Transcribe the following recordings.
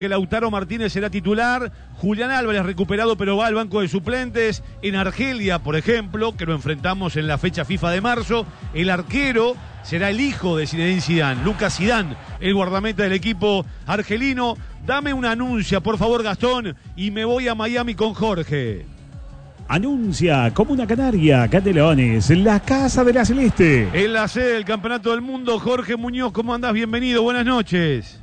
que Lautaro Martínez será titular, Julián Álvarez recuperado pero va al banco de suplentes. En Argelia, por ejemplo, que lo enfrentamos en la fecha FIFA de marzo, el arquero será el hijo de Zinedine Zidane, Lucas Zidane, el guardameta del equipo argelino. Dame una anuncia, por favor, Gastón, y me voy a Miami con Jorge. Anuncia Comuna Canaria, Canelones, la Casa de la Celeste. En la sede del Campeonato del Mundo, Jorge Muñoz, ¿cómo andás? Bienvenido, buenas noches.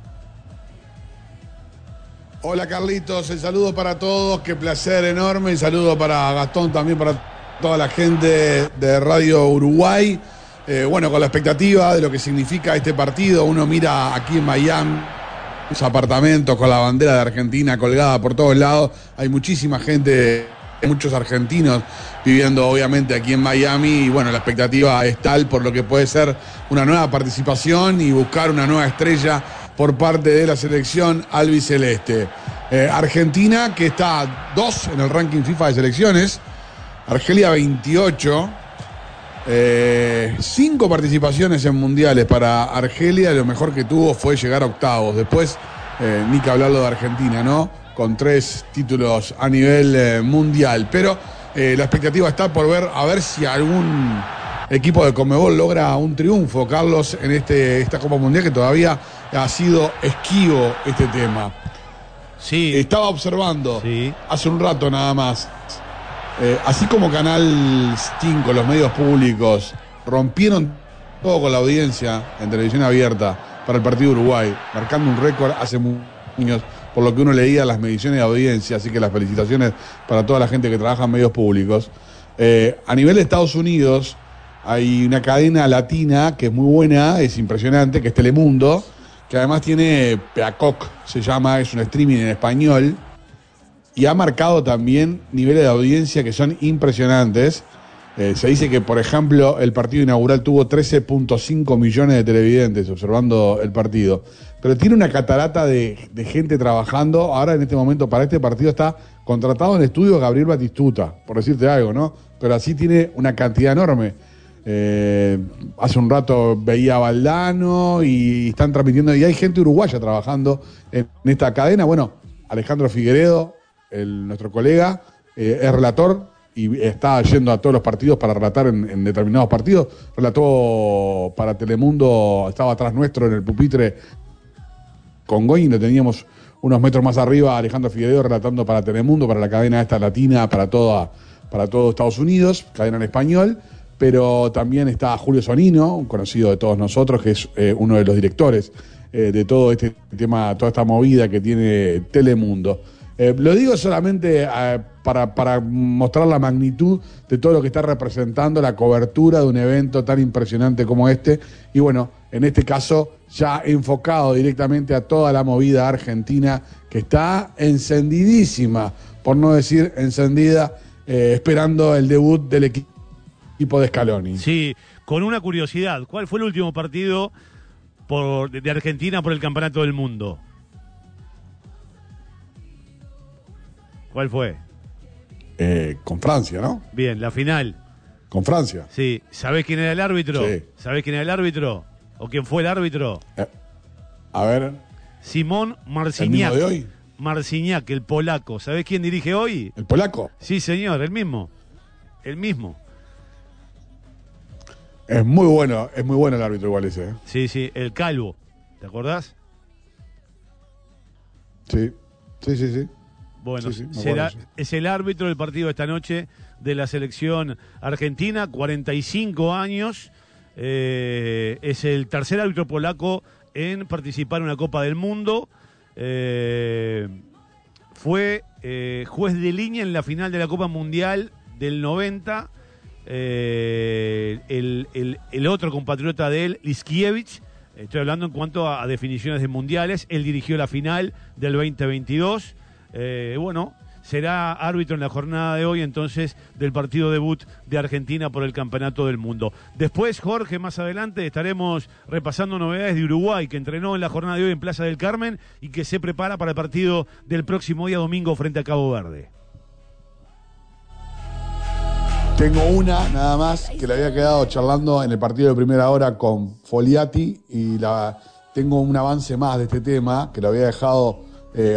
Hola Carlitos, el saludo para todos, qué placer enorme, y saludo para Gastón, también para toda la gente de Radio Uruguay. Bueno, con la expectativa de lo que significa este partido, uno mira aquí en Miami, los apartamentos con la bandera de Argentina colgada por todos lados, hay muchísima gente, muchos argentinos viviendo obviamente aquí en Miami, y bueno, la expectativa es tal por lo que puede ser una nueva participación y buscar una nueva estrella por parte de la selección albiceleste. Argentina, que está 2 en el ranking FIFA de selecciones, Argelia 28, 5 participaciones en mundiales para Argelia, lo mejor que tuvo fue llegar a octavos, después ni que hablarlo de Argentina, ¿no? Con 3 títulos a nivel mundial, pero la expectativa está por ver, a ver si algún equipo de Conmebol logra un triunfo, Carlos, en esta Copa Mundial, que todavía ha sido esquivo este tema. Sí. Estaba observando hace un rato nada más, así como Canal 5, los medios públicos, rompieron todo con la audiencia en televisión abierta para el partido de Uruguay, marcando un récord hace años, por lo que uno leía las mediciones de audiencia, así que las felicitaciones para toda la gente que trabaja en medios públicos. A nivel de Estados Unidos, hay una cadena latina que es muy buena, es impresionante, que es Telemundo, que además tiene Peacock, se llama, es un streaming en español, y ha marcado también niveles de audiencia que son impresionantes. Se dice que, por ejemplo, el partido inaugural tuvo 13.5 millones de televidentes observando el partido, pero tiene una catarata de gente trabajando. Ahora, en este momento, para este partido está contratado en estudio Gabriel Batistuta, por decirte algo, ¿no? Pero así tiene una cantidad enorme. Hace un rato veía a Valdano y están transmitiendo, y hay gente uruguaya trabajando en esta cadena. Bueno, Alejandro Figueredo, nuestro colega, es relator y está yendo a todos los partidos para relatar en determinados partidos. Relató para Telemundo, estaba atrás nuestro en el pupitre con Goin, lo teníamos unos metros más arriba, Alejandro Figueredo relatando para Telemundo, para la cadena esta latina, para todo Estados Unidos, cadena en español. Pero también está Julio Sonino, un conocido de todos nosotros, que es uno de los directores de todo este tema, toda esta movida que tiene Telemundo. Lo digo solamente para mostrar la magnitud de todo lo que está representando la cobertura de un evento tan impresionante como este. Y bueno, en este caso ya enfocado directamente a toda la movida argentina, que está encendidísima, por no decir encendida, esperando el debut del equipo de Scaloni. Sí, con una curiosidad, ¿cuál fue el último partido de Argentina por el Campeonato del Mundo? ¿Cuál fue? Con Francia, ¿no? Bien, la final. Con Francia. Sí, ¿sabés quién era el árbitro? Sí. ¿Sabés quién era el árbitro? ¿O quién fue el árbitro? A ver. Simón Marciniak. ¿El mismo de hoy? Marciniak, el polaco. ¿Sabés quién dirige hoy? ¿El polaco? Sí, señor, el mismo. El mismo. Es muy bueno el árbitro igual ese. Sí, el calvo. ¿Te acordás? Sí. Bueno, sí, es el árbitro del partido de esta noche de la selección argentina, 45 años. Es el tercer árbitro polaco en participar en una Copa del Mundo. Fue juez de línea en la final de la Copa Mundial del 90. El otro compatriota de él, Liskiewicz, estoy hablando en cuanto a definiciones de mundiales, él dirigió la final del 2022. Bueno, será árbitro en la jornada de hoy, entonces, del partido debut de Argentina por el Campeonato del Mundo. Después, Jorge, más adelante estaremos repasando novedades de Uruguay, que entrenó en la jornada de hoy en Plaza del Carmen y que se prepara para el partido del próximo día domingo frente a Cabo Verde. Tengo una nada más que le había quedado charlando en el partido de primera hora con Foliati, y tengo un avance más de este tema que lo había dejado